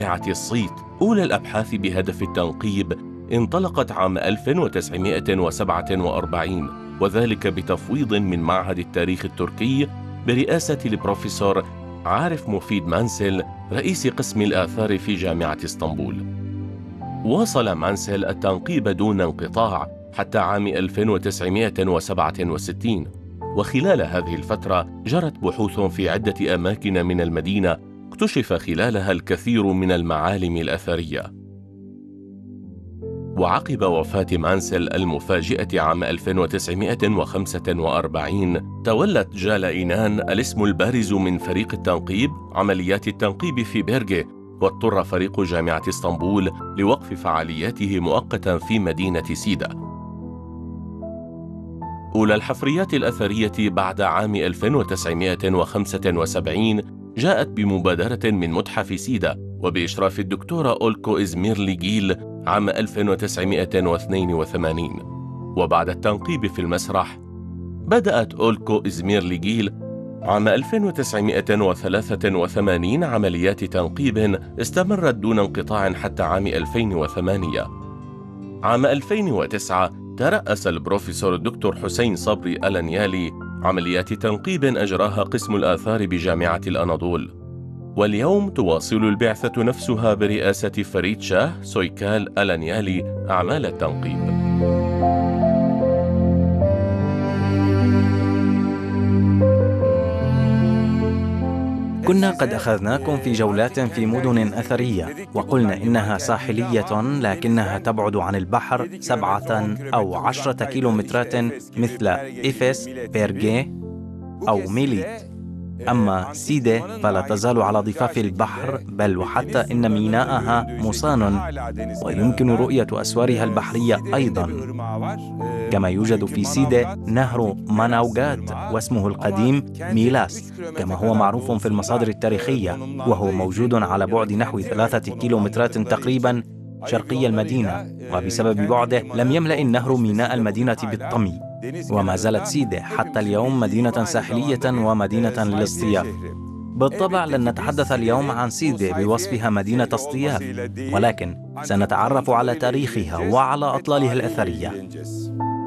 الصيت. أولى الأبحاث بهدف التنقيب انطلقت عام 1947، وذلك بتفويض من معهد التاريخ التركي برئاسة البروفيسور عارف مفيد مانسل رئيس قسم الآثار في جامعة اسطنبول. واصل مانسل التنقيب دون انقطاع حتى عام 1967، وخلال هذه الفترة جرت بحوث في عدة أماكن من المدينة اكتشف خلالها الكثير من المعالم الأثرية. وعقب وفاة مانسل المفاجئة عام 1945 تولت جالا إينان الاسم البارز من فريق التنقيب عمليات التنقيب في بيرجي، واضطر فريق جامعة اسطنبول لوقف فعالياته مؤقتا في مدينة سيدا. أولى الحفريات الأثرية بعد عام 1975 جاءت بمبادرة من متحف سيدا وبإشراف الدكتورة أولكو إزميرليغيل عام 1982. وبعد التنقيب في المسرح بدأت أولكو إزميرليغيل عام 1983 عمليات تنقيب استمرت دون انقطاع حتى عام 2008. عام 2009 ترأس البروفيسور الدكتور حسين صبري الانيالي عمليات تنقيب أجراها قسم الآثار بجامعة الأناضول. واليوم تواصل البعثة نفسها برئاسة فريد شاه سويكال الانيالي أعمال التنقيب. كنا قد أخذناكم في جولات في مدن أثرية، وقلنا إنها ساحلية لكنها تبعد عن البحر 7 أو 10 كيلومترات مثل إفس، بيرجي أو ميليت. أما سيدة فلا تزال على ضفاف البحر، بل وحتى إن ميناءها مصان ويمكن رؤية أسوارها البحرية أيضا. كما يوجد في سيدة نهر ماناوغات واسمه القديم ميلاس كما هو معروف في المصادر التاريخية، وهو موجود على بعد نحو 3 كيلومترات تقريبا شرقي المدينة، وبسبب بعده لم يملأ النهر ميناء المدينة بالطمي. وما زالت سيدة حتى اليوم مدينة ساحلية ومدينة للاصطياف. بالطبع لن نتحدث اليوم عن سيدة بوصفها مدينة اصطياف، ولكن سنتعرف على تاريخها وعلى أطلالها الأثرية.